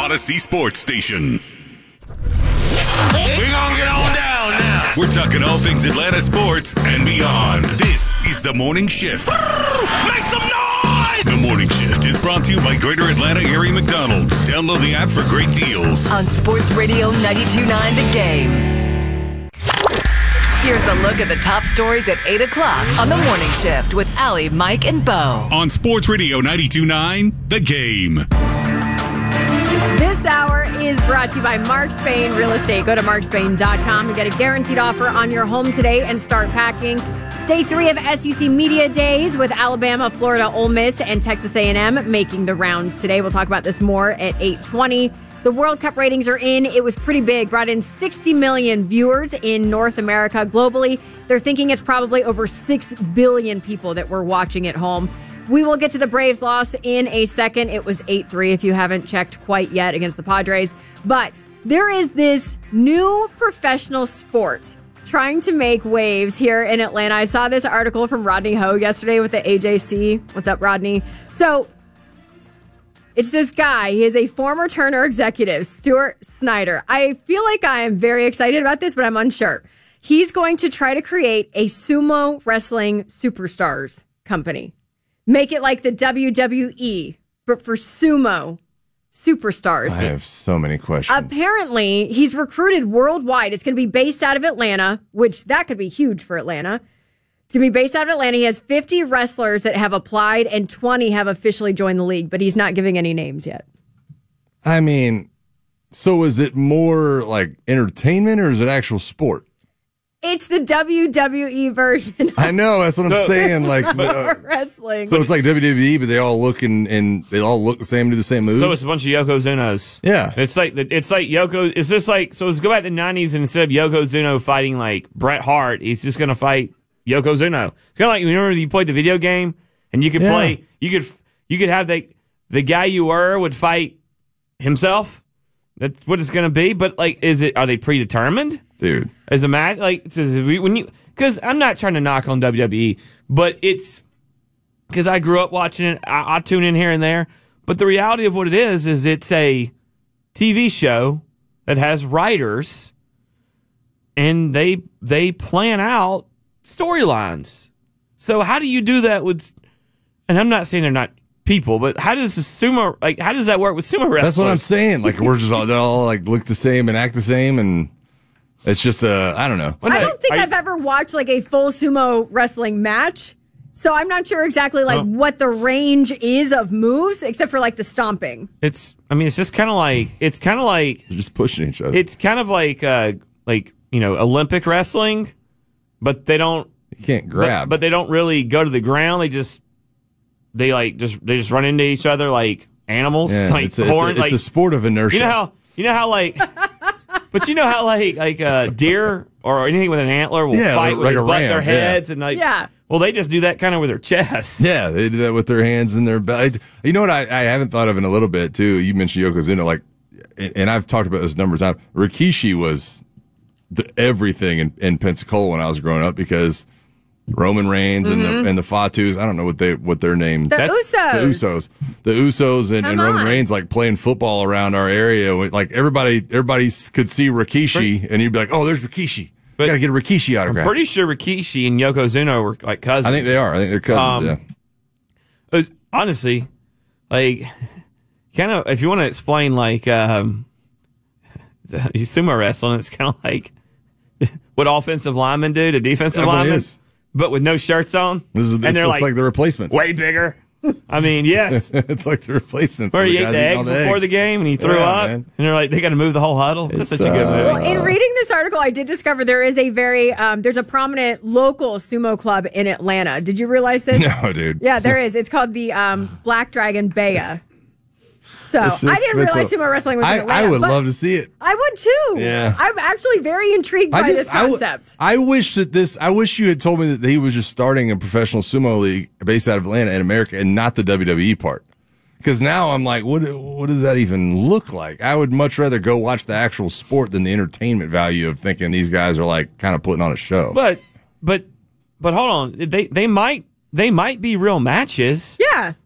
Odyssey Sports Station. We're gonna get on down now. We're talking all things Atlanta sports and beyond. This is The Morning Shift. Make some noise! The Morning Shift is brought to you by Greater Atlanta Area McDonald's. Download the app for great deals. On Sports Radio 92.9 The Game. Here's a look at the top stories at 8 o'clock on The Morning Shift with Allie, Mike, and Bo. On Sports Radio 92.9 The Game. This hour is brought to you by Mark Spain Real Estate. Go to markspain.com to get a guaranteed offer on your home today and start packing. It's day 3 of SEC Media Days with Alabama, Florida, Ole Miss, and Texas A&M making the rounds today. We'll talk about this more at 8:20. The World Cup ratings are in. It was pretty big. Brought in 60 million viewers in North America. Globally, they're thinking it's probably over 6 billion people that were watching at home. We will get to the Braves' loss in a second. It was 8-3 if you haven't checked quite yet against the Padres. But there is this new professional sport trying to make waves here in Atlanta. I saw this article from Rodney Ho yesterday with the AJC. What's up, Rodney? So it's this guy. He is a former Turner executive, Stuart Snyder. I feel like I am very excited about this, but I'm unsure. He's going to try to create a sumo wrestling superstars company. Make it like the WWE, but for sumo superstars. I have so many questions. Apparently, he's recruited worldwide. It's going to be based out of Atlanta, which that could be huge for Atlanta. It's going to be based out of Atlanta. He has 50 wrestlers that have applied and 20 have officially joined the league, but he's not giving any names yet. I mean, so is it more like entertainment or is it actual sport? It's the WWE version. I know, that's what I'm saying. Like wrestling. So it's like WWE, but they all look and they all look the same, do the same moves. So it's a bunch of Yokozunas. Yeah, it's like Yoko. Is this like so? Let's go back to the '90s and instead of Yokozuna fighting like Bret Hart, he's just gonna fight Yokozuna. It's kind of like remember you played the video game and you could play. You could have the guy you were would fight himself. That's what it's gonna be. But like, are they predetermined? Dude, as a match, like when you, because I'm not trying to knock on WWE, but it's because I grew up watching it. I tune in here and there, but the reality of what it is it's a TV show that has writers, and they plan out storylines. So how do you do that with? And I'm not saying they're not people, but how does how does that work with sumo wrestlers? That's what I'm saying. Like we're just they all like look the same and act the same and. It's just I don't know. I don't think I've ever watched like a full sumo wrestling match, so I'm not sure exactly what the range is of moves, except for like the stomping. It's just kind of like they're just pushing each other. It's kind of like Olympic wrestling, but they don't. You can't grab, but they don't really go to the ground. They just run into each other like animals. Yeah, like it's a sport of inertia. You know how like. But you know how like deer or anything with an antler will fight with their heads and like well they just do that kind of with their chests. Yeah, they do that with their hands and their belly. You know what I haven't thought of in a little bit too. You mentioned Yokozuna, like, and I've talked about this a number of times. Rikishi was everything in Pensacola when I was growing up because Roman Reigns and the Fatus. I don't know what their name. The Usos. The Usos and Roman Reigns like playing football around our area. Like everybody could see Rikishi, and you'd be like, "Oh, there's Rikishi. But gotta get a Rikishi autograph." I'm pretty sure Rikishi and Yokozuna were like cousins. I think they are. I think they're cousins. Yeah. Honestly, like kind of if you want to explain like sumo wrestling, it's kind of like what offensive linemen do to defensive linemen. But with no shirts on, it's like the replacements. Way bigger. I mean, yes. It's like the replacements. Where he ate the eggs before the game and he threw up. Man. And they're like, they got to move the whole huddle. That's such a good movie. Well, in reading this article, I did discover there is a there's a prominent local sumo club in Atlanta. Did you realize this? No, dude. Yeah, there is. It's called the Black Dragon Baya. So I didn't realize sumo wrestling was in Atlanta. I would love to see it. I would too. Yeah. I'm actually very intrigued by this concept. I wish you had told me that he was just starting a professional sumo league based out of Atlanta in America and not the WWE part. Because now I'm like, what does that even look like? I would much rather go watch the actual sport than the entertainment value of thinking these guys are like kind of putting on a show. But hold on. They might be real matches. Yeah.